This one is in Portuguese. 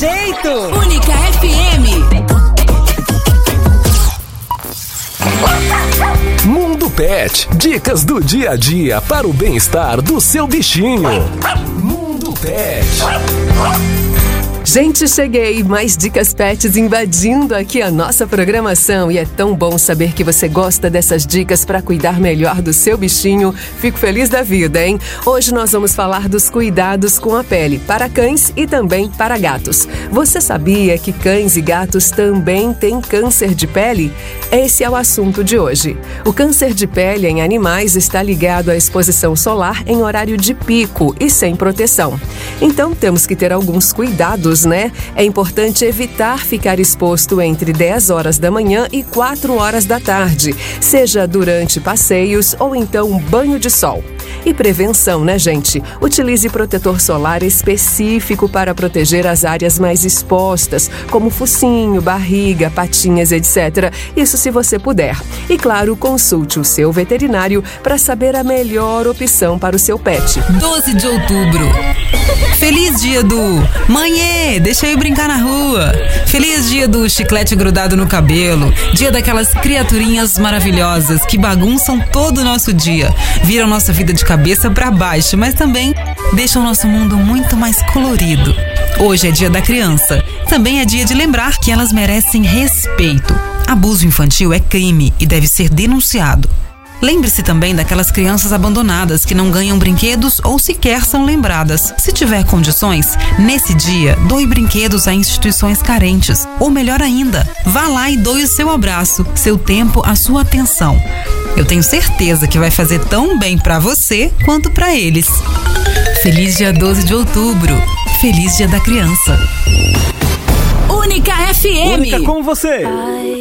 jeito. Única FM. Mundo Pet, dicas do dia a dia para o bem-estar do seu bichinho. Mundo Pet. Gente, cheguei! Mais dicas pets invadindo aqui a nossa programação e é tão bom saber que você gosta dessas dicas para cuidar melhor do seu bichinho. Fico feliz da vida, hein? Hoje nós vamos falar dos cuidados com a pele para cães e também para gatos. Você sabia que cães e gatos também têm câncer de pele? Esse é o assunto de hoje. O câncer de pele em animais está ligado à exposição solar em horário de pico e sem proteção. Então temos que ter alguns cuidados, né? É importante evitar ficar exposto entre 10 horas da manhã e 4 horas da tarde, seja durante passeios ou então um banho de sol. E prevenção, né, gente? Utilize protetor solar específico para proteger as áreas mais expostas, como focinho, barriga, patinhas, etc. Isso se você puder. E claro, consulte o seu veterinário para saber a melhor opção para o seu pet. 12 de outubro. Feliz dia do Mãe, deixa eu brincar na rua. Feliz dia do chiclete grudado no cabelo. Dia daquelas criaturinhas maravilhosas que bagunçam todo o nosso dia. Viram nossa vida de cabeça para baixo, mas também deixam o nosso mundo muito mais colorido. Hoje é dia da criança. Também é dia de lembrar que elas merecem respeito. Abuso infantil é crime e deve ser denunciado. Lembre-se também daquelas crianças abandonadas que não ganham brinquedos ou sequer são lembradas. Se tiver condições, nesse dia, doe brinquedos a instituições carentes. Ou melhor ainda, vá lá e doe o seu abraço, seu tempo, a sua atenção. Eu tenho certeza que vai fazer tão bem pra você quanto pra eles. Feliz dia 12 de outubro. Feliz dia da criança. Única FM. Única com você.